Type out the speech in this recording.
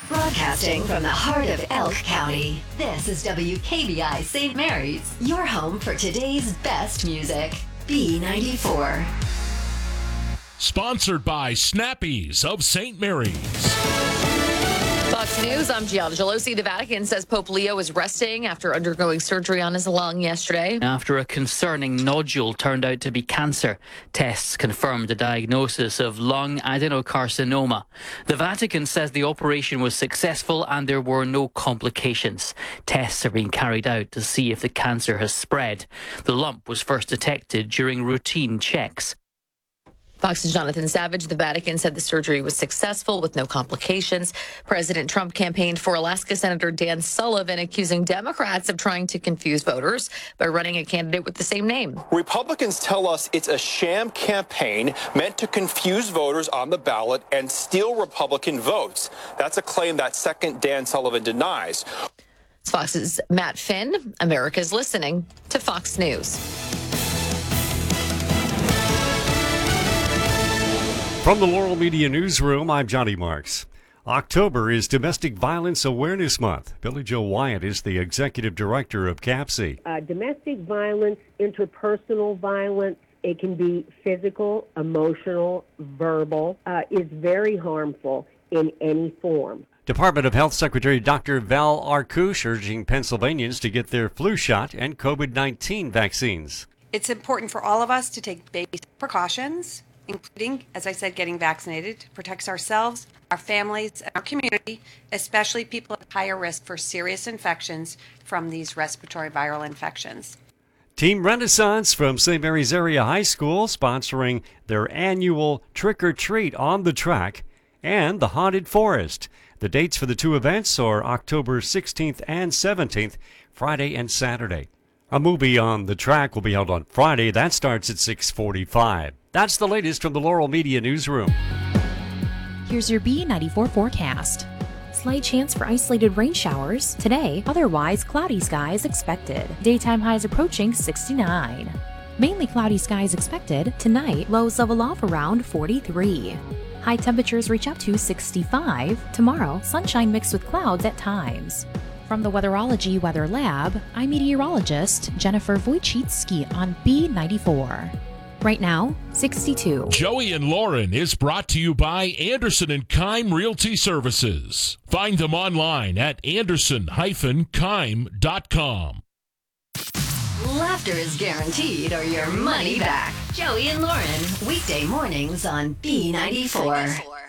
Broadcasting from the heart of Elk County, this is WKBI St. Mary's, your home for today's best music. B94. Sponsored by Snappies of St. Mary's. Fox News, I'm Gianna Gelosi. The Vatican says Pope Leo is resting after undergoing surgery on his lung yesterday. After a concerning nodule turned out to be cancer, tests confirmed the diagnosis of lung adenocarcinoma. The Vatican says the operation was successful and there were no complications. Tests are being carried out to see if the cancer has spread. The lump was first detected during routine checks. Fox's Jonathan Savage. The Vatican said the surgery was successful with no complications. President Trump campaigned for Alaska Senator Dan Sullivan, accusing Democrats of trying to confuse voters by running a candidate with the same name. Republicans tell us it's a sham campaign meant to confuse voters on the ballot and steal Republican votes. That's a claim that second Dan Sullivan denies. It's Fox's Matt Finn. America's listening to Fox News. From the Laurel Media Newsroom, I'm Johnny Marks. October is Domestic Violence Awareness Month. Billy Joe Wyatt is the executive director of CAPC. Domestic violence, interpersonal violence, it can be physical, emotional, verbal, is very harmful in any form. Department of Health Secretary Dr. Val Arkush urging Pennsylvanians to get their flu shot and COVID-19 vaccines. It's important for all of us to take basic precautions, including, as I said, getting vaccinated to protect ourselves, our families, and our community, especially people at higher risk for serious infections from these respiratory viral infections. Team Renaissance from St. Mary's Area High School sponsoring their annual Trick or Treat on the Track and the Haunted Forest. The dates for the two events are October 16th and 17th, Friday and Saturday. A movie on the track will be held on Friday. That starts at 6:45. That's the latest from the Laurel Media Newsroom. Here's your B94 forecast. Slight chance for isolated rain showers today, otherwise cloudy skies expected. Daytime highs approaching 69. Mainly cloudy skies expected. Tonight, lows level off around 43. High temperatures reach up to 65. Tomorrow, sunshine mixed with clouds at times. From the Weatherology Weather Lab, I'm meteorologist Jennifer Wojcicki on B94. Right now, 62. Joey and Lauren is brought to you by Anderson and Keim Realty Services. Find them online at anderson-keim.com. Laughter is guaranteed or your money back. Joey and Lauren, weekday mornings on B94.